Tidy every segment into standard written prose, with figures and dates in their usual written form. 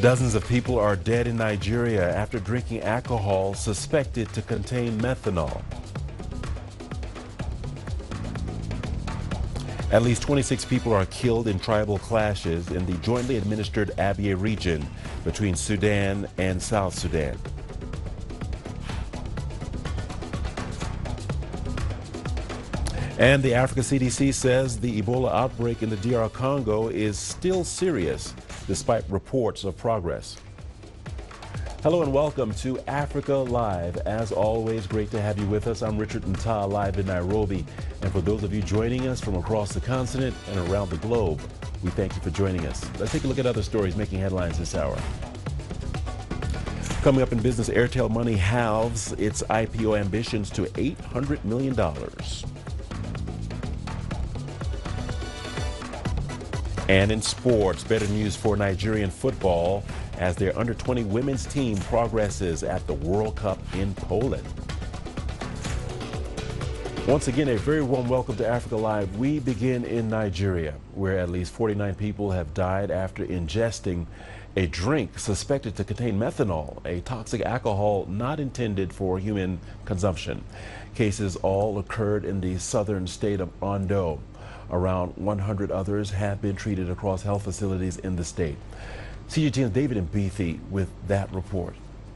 Dozens of people are dead in Nigeria after drinking alcohol suspected to contain methanol. At least 26 people are killed in tribal clashes in the jointly administered Abyei region between Sudan and South Sudan. And the Africa CDC says the Ebola outbreak in the DR Congo is still serious, despite reports of progress. Hello and welcome to Africa Live. As always, great to have you with us. I'm Richard Nta, live in Nairobi. And for those of you joining us from across the continent and around the globe, we thank you for joining us. Let's take a look at other stories making headlines this hour. Coming up in business, Airtel Money halves its IPO ambitions to $800 million. And in sports, better news for Nigerian football as their under-20 women's team progresses at the World Cup in Poland. Once again, a very warm welcome to Africa Live. We begin in Nigeria, where at least 49 people have died after ingesting a drink suspected to contain methanol, a toxic alcohol not intended for human consumption. Cases all occurred in the southern state of Ondo. Around 100 others have been treated across health facilities in the state. CGTN's David Mbithi with that report.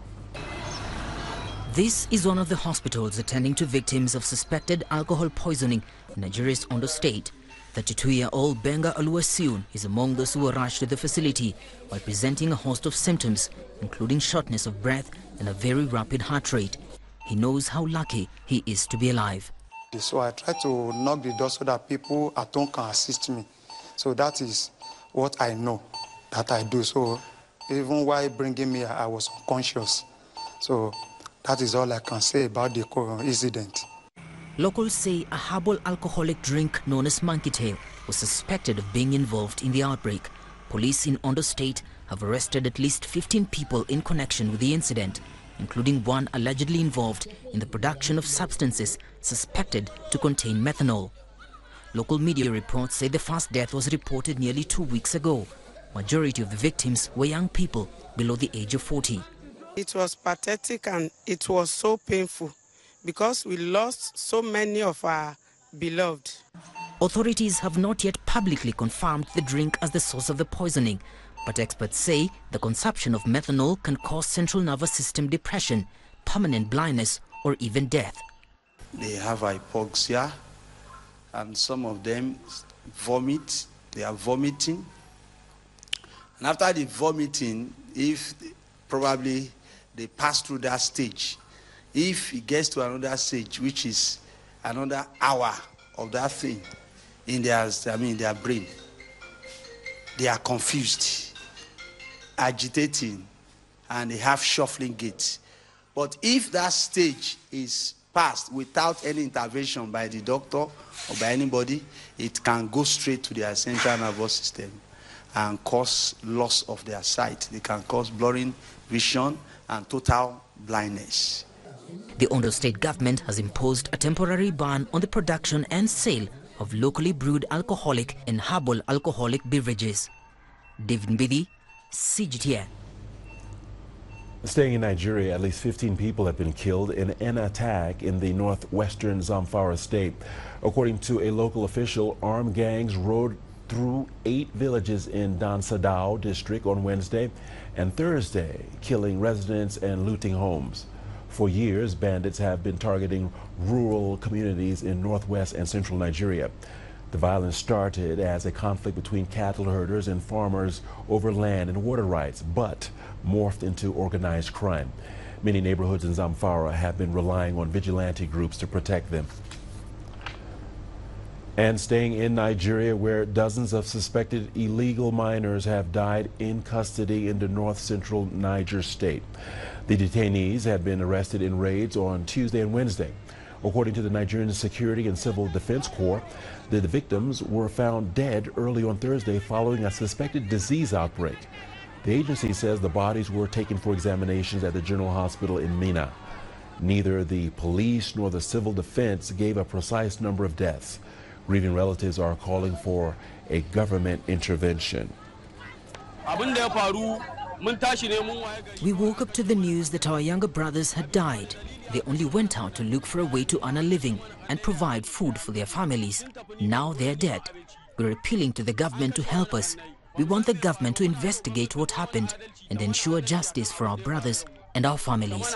This is one of the hospitals attending to victims of suspected alcohol poisoning in Nigeria's Ondo state. 32-year-old Benga Oluwasiun is among those who were rushed to the facility while presenting a host of symptoms, including shortness of breath and a very rapid heart rate. He knows how lucky he is to be alive. So I try to knock the door so that people at home can assist me. So that is what I know that I do. So even while bringing me, I was unconscious. So that is all I can say about the incident. Locals say a herbal alcoholic drink known as monkey tail was suspected of being involved in the outbreak. Police in Ondo State have arrested at least 15 people in connection with the incident, including one allegedly involved in the production of substances suspected to contain methanol. Local media reports say the first death was reported nearly 2 weeks ago. Majority of the victims were young people below the age of 40. It was pathetic and it was so painful because we lost so many of our beloved. Authorities have not yet publicly confirmed the drink as the source of the poisoning, but experts say the consumption of methanol can cause central nervous system depression, permanent blindness, or even death. They have hypoxia, and some of them vomit. They are vomiting. And after the vomiting, if probably they pass through that stage, if it gets to another stage, which is another hour of that thing in their brain, they are confused, agitating, and they have shuffling gaits. But if that stage is passed without any intervention by the doctor or by anybody, it can go straight to their central nervous system and cause loss of their sight. They can cause blurring vision and total blindness. The Ondo State government has imposed a temporary ban on the production and sale of locally brewed alcoholic and herbal alcoholic beverages. David Mbidi, CGTN. Staying in Nigeria, at least 15 people have been killed in an attack in the northwestern Zamfara state. According to a local official, armed gangs rode through 8 villages in Dansadao district on Wednesday and Thursday, killing residents and looting homes. For years, bandits have been targeting rural communities in northwest and central Nigeria. The violence started as a conflict between cattle herders and farmers over land and water rights, but morphed into organized crime. Many neighborhoods in Zamfara have been relying on vigilante groups to protect them. And staying in Nigeria, where dozens of suspected illegal miners have died in custody in the north-central Niger state. The detainees had been arrested in raids on Tuesday and Wednesday. According to the Nigerian Security and Civil Defense Corps, the victims were found dead early on Thursday following a suspected disease outbreak. The agency says the bodies were taken for examinations at the General Hospital in Minna. Neither the police nor the civil defense gave a precise number of deaths. Grieving relatives are calling for a government intervention. Abin da ya faru We woke up to the news that our younger brothers had died. They only went out to look for a way to earn a living and provide food for their families. Now they're dead. We're appealing to the government to help us. We want the government to investigate what happened and ensure justice for our brothers and our families.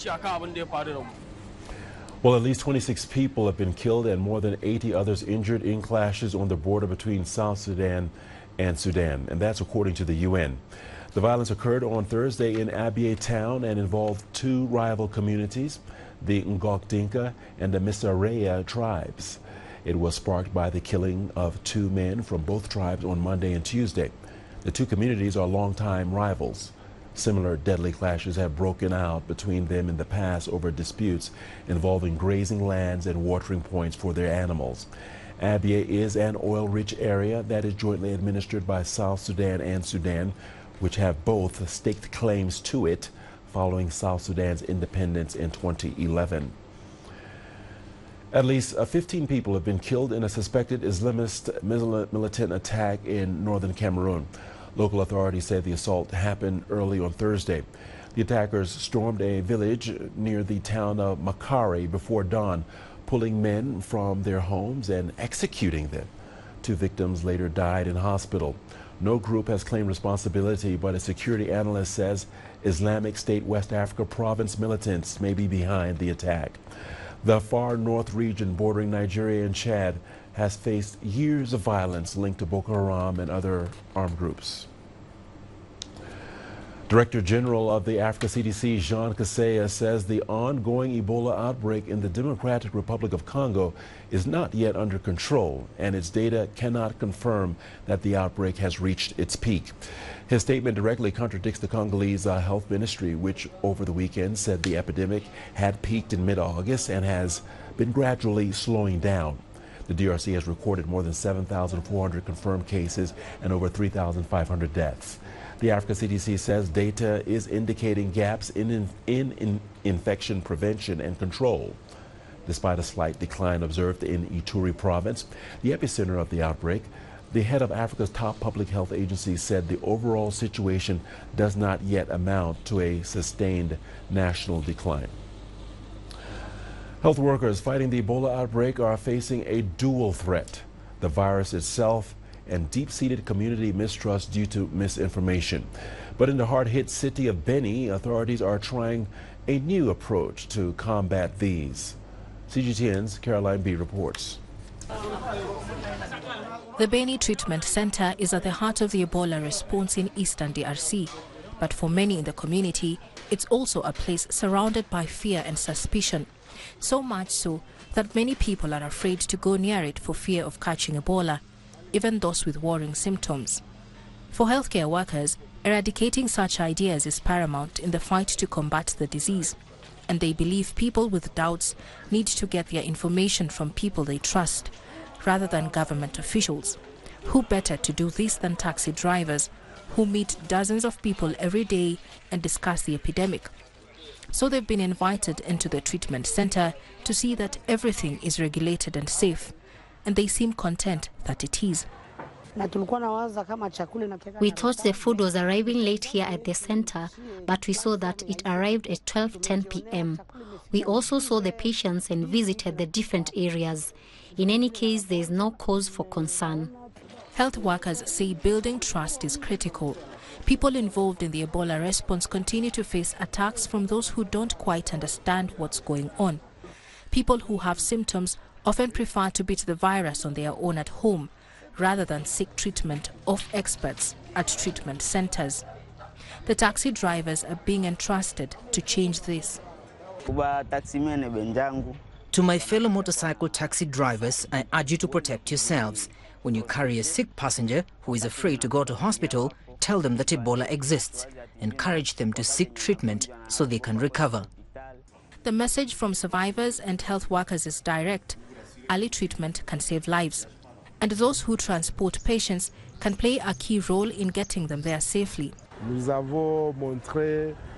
Well, at least 26 people have been killed and more than 80 others injured in clashes on the border between South Sudan and Sudan, and that's according to the UN. The violence occurred on Thursday in Abyei town and involved two rival communities, the Ngok Dinka and the Misarea tribes. It was sparked by the killing of two men from both tribes on Monday and Tuesday. The two communities are longtime rivals. Similar deadly clashes have broken out between them in the past over disputes involving grazing lands and watering points for their animals. Abyei is an oil-rich area that is jointly administered by South Sudan and Sudan, which have both staked claims to it following South Sudan's independence in 2011. At least 15 people have been killed in a suspected Islamist militant attack in northern Cameroon. Local authorities say the assault happened early on Thursday. The attackers stormed a village near the town of Makari before dawn, pulling men from their homes and executing them. Two victims later died in hospital. No group has claimed responsibility, but a security analyst says Islamic State West Africa province militants may be behind the attack. The far north region bordering Nigeria and Chad has faced years of violence linked to Boko Haram and other armed groups. Director General of the Africa CDC, Jean Kaseya, says the ongoing Ebola outbreak in the Democratic Republic of Congo is not yet under control, and its data cannot confirm that the outbreak has reached its peak. His statement directly contradicts the Congolese health ministry, which over the weekend said the epidemic had peaked in mid-August and has been gradually slowing down. The DRC has recorded more than 7,400 confirmed cases and over 3,500 deaths. The Africa CDC says data is indicating gaps in infection prevention and control. Despite a slight decline observed in Ituri province, the epicenter of the outbreak, the head of Africa's top public health agency said the overall situation does not yet amount to a sustained national decline. Health workers fighting the Ebola outbreak are facing a dual threat: the virus itself and deep-seated community mistrust due to misinformation. But in the hard-hit city of Beni, authorities are trying a new approach to combat these. CGTN's Caroline B. reports. The Beni Treatment Center is at the heart of the Ebola response in eastern DRC. But for many in the community, it's also a place surrounded by fear and suspicion. So much so that many people are afraid to go near it for fear of catching Ebola, even those with worrying symptoms. For healthcare workers, eradicating such ideas is paramount in the fight to combat the disease. And they believe people with doubts need to get their information from people they trust, rather than government officials. Who better to do this than taxi drivers, who meet dozens of people every day and discuss the epidemic? So they've been invited into the treatment center to see that everything is regulated and safe, and they seem content that it is. We thought the food was arriving late here at the center, but we saw that it arrived at 12:10 p.m. We also saw the patients and visited the different areas. In any case, there is no cause for concern. Health workers say building trust is critical. People involved in the Ebola response continue to face attacks from those who don't quite understand what's going on. People who have symptoms often prefer to beat the virus on their own at home, rather than seek treatment of experts at treatment centers. The taxi drivers are being entrusted to change this. To my fellow motorcycle taxi drivers, I urge you to protect yourselves. When you carry a sick passenger who is afraid to go to hospital, tell them that Ebola exists. Encourage them to seek treatment so they can recover. The message from survivors and health workers is direct. Early treatment can save lives. And those who transport patients can play a key role in getting them there safely.